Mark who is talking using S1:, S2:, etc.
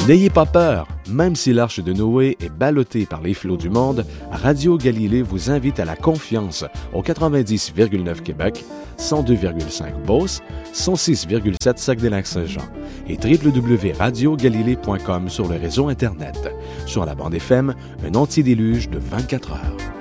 S1: N'ayez pas peur, même si l'arche de Noé est ballottée par les flots du monde, Radio Galilée vous invite à la confiance au 90,9 Québec, 102,5 Beauce, 106,7 Saguenay-Lac-Saint-Jean et www.radiogalilée.com sur le réseau Internet. Sur la bande FM, un anti-déluge de 24 heures.